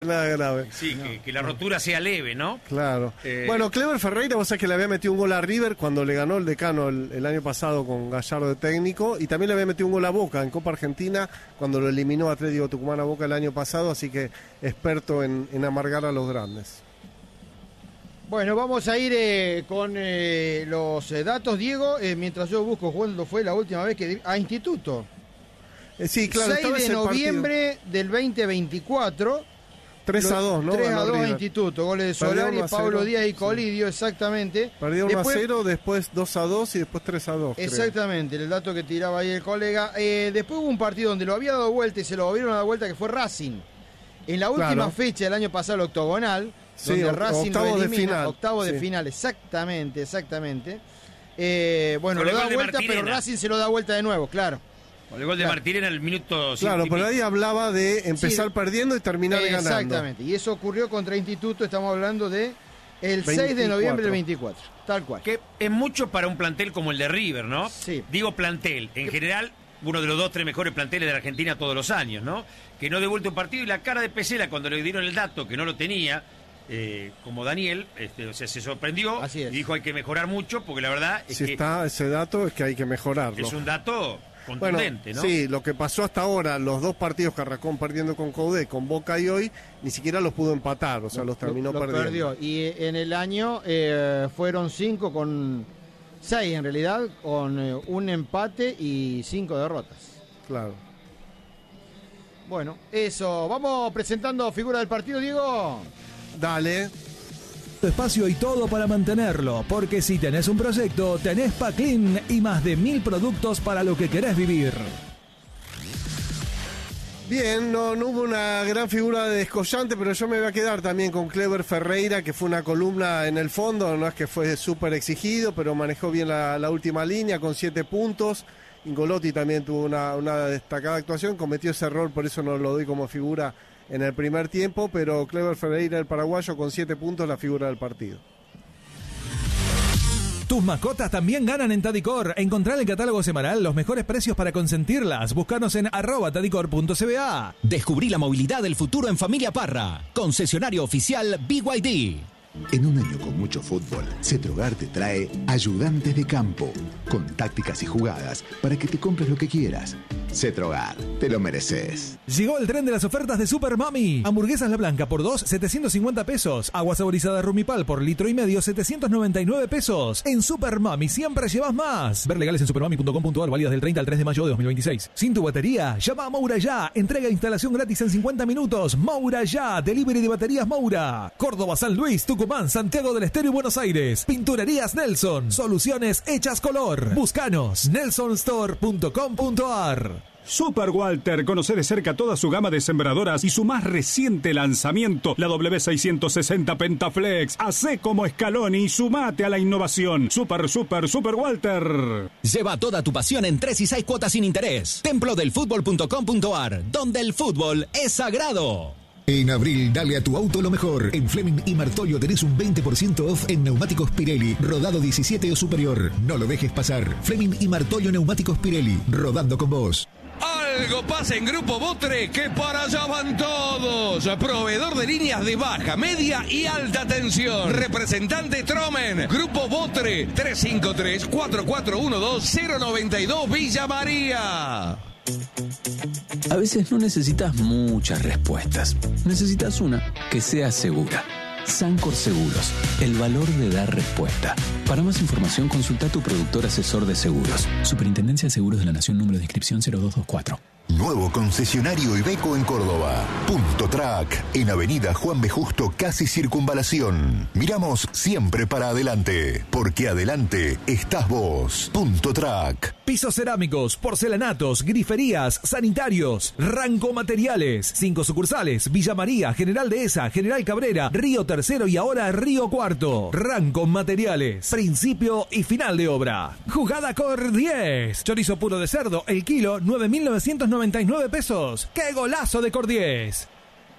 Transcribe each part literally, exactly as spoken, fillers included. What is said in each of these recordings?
nada grave. Sí, no, que, que la no. rotura sea leve, ¿no? Claro. Eh... Bueno, Clever Ferreira, vos sabés que le había metido un gol a River cuando le ganó el Decano el, el año pasado con Gallardo de técnico, y también le había metido un gol a Boca en Copa Argentina cuando lo eliminó Atlético Tucumán a Boca el año pasado, así que experto en, en amargar a los grandes. Bueno, vamos a ir eh, con eh, los eh, datos, Diego, eh, mientras yo busco cuándo fue la última vez que... A Instituto. Eh, sí, claro. seis de noviembre del veinte veinticuatro. tres a dos, ¿no? tres a dos a Instituto. Goles de Solari, Pablo Díaz y Colidio, sí. Exactamente. Perdió uno a cero, después dos a dos y después tres a dos. Exactamente, creo. El dato que tiraba ahí el colega. Eh, después hubo un partido donde lo había dado vuelta y se lo volvieron a dar vuelta, que fue Racing. En la última claro. fecha del año pasado, el octogonal, sí, donde Racing octavo lo elimina, de final. Octavo sí. de final, exactamente, exactamente. Eh, bueno, lo da vuelta, pero Racing se lo da vuelta de nuevo, claro. El gol de claro. Martín en el minuto... Claro, pero ahí hablaba de empezar sí, perdiendo y terminar eh, ganando. Exactamente, y eso ocurrió contra Instituto, estamos hablando de el veinticuatro. seis de noviembre del veinticuatro, tal cual. Que es mucho para un plantel como el de River, ¿no? Sí. Digo plantel, en general, uno de los dos, tres mejores planteles de la Argentina todos los años, ¿no? Que no devuelve un partido, y la cara de Pesela cuando le dieron el dato, que no lo tenía, eh, como Daniel, este, o sea, se sorprendió y dijo hay que mejorar mucho, porque la verdad es si que... está ese dato es que hay que mejorarlo. Es un dato... contundente, bueno, ¿no? Sí, lo que pasó hasta ahora, los dos partidos que arrancó perdiendo con Coudet, con Boca y hoy, ni siquiera los pudo empatar, o sea, los terminó lo, lo perdiendo. Perdió. Y en el año eh, fueron cinco con seis en realidad, con eh, un empate y cinco derrotas. Claro. Bueno, eso. Vamos presentando figura del partido, Diego. Dale. Espacio y todo para mantenerlo, porque si tenés un proyecto, tenés Paclin y más de mil productos para lo que querés vivir. Bien, no, no hubo una gran figura de descollante, pero yo me voy a quedar también con Clever Ferreira, que fue una columna en el fondo, no es que fue súper exigido, pero manejó bien la, la última línea con siete puntos. Ingolotti también tuvo una, una destacada actuación, cometió ese error, por eso no lo doy como figura en el primer tiempo, pero Clever Ferreira, el paraguayo, con siete puntos, la figura del partido. Tus mascotas también ganan en Tadicor. Encontrá en el catálogo semanal los mejores precios para consentirlas. Búscanos en arroba tadicor punto c b a. Descubrí la movilidad del futuro en Familia Parra. Concesionario oficial B Y D. En un año con mucho fútbol, Cetrogar te trae Ayudantes de Campo, con tácticas y jugadas para que te compres lo que quieras. Cetrogar, te lo mereces. Llegó el tren de las ofertas de Super Mami. Hamburguesas La Blanca por dos, setecientos cincuenta pesos. Agua saborizada Rumipal por litro y medio, setecientos noventa y nueve pesos. En Super Mami siempre llevas más. Ver legales en supermami punto com punto a r, válidas del treinta al tres de mayo de dos mil veintiséis. Sin tu batería, llama a Moura Ya. Entrega e instalación gratis en cincuenta minutos. Moura Ya, delivery de baterías Moura. Córdoba, San Luis, Tucumán, Santiago del Estero y Buenos Aires. Pinturerías Nelson. Soluciones hechas color. Búscanos. nelson store punto com punto a r. Super Walter, conoce de cerca toda su gama de sembradoras y su más reciente lanzamiento, la W seiscientos sesenta Pentaflex. Hacé como Scaloni y sumate a la innovación. Super, super, Super Walter. Lleva toda tu pasión en tres y seis cuotas sin interés. templo del fútbol punto com punto a r, donde el fútbol es sagrado. En abril, dale a tu auto lo mejor. En Fleming y Martolio tenés un veinte por ciento off en neumáticos Pirelli, rodado diecisiete o superior. No lo dejes pasar. Fleming y Martolio Neumáticos Pirelli, rodando con vos. Algo pasa en Grupo Botre, que para allá van todos. Proveedor de líneas de baja, media y alta tensión. Representante Tromen. Grupo Botre, tres cinco tres, cuatro cuatro uno dos, cero nueve dos, Villa María. A veces no necesitas muchas respuestas. Necesitas una que sea segura. Sancor Seguros, el valor de dar respuesta. Para más información, consulta a tu productor asesor de seguros. Superintendencia de Seguros de la Nación, número de inscripción cero dos dos cuatro. Nuevo concesionario Iveco en Córdoba. Punto Track, en Avenida Juan B. Justo, casi Circunvalación. Miramos siempre para adelante, porque adelante estás vos. Punto Track. Pisos cerámicos, porcelanatos, griferías, sanitarios, Ranco Materiales. Cinco sucursales: Villa María, General Dehesa, General Cabrera, Río Tercero y ahora Río Cuarto. Ranco Materiales. Principio y final de obra. Jugada Cor diez. Chorizo puro de cerdo, el kilo, nueve mil novecientos noventa y nueve pesos. ¡Qué golazo de Cor diez!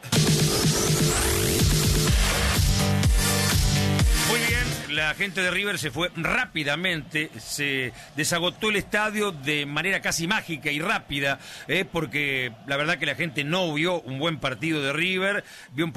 Muy bien, la gente de River se fue rápidamente, se desagotó el estadio de manera casi mágica y rápida, eh, porque la verdad que la gente no vio un buen partido de River, vio un